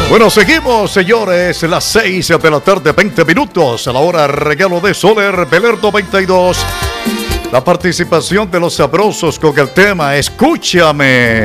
Bueno, seguimos, señores, las 6 de la tarde, 20 minutos, a la hora regalo de Soler, Beler 92. La participación de los sabrosos con el tema Escúchame.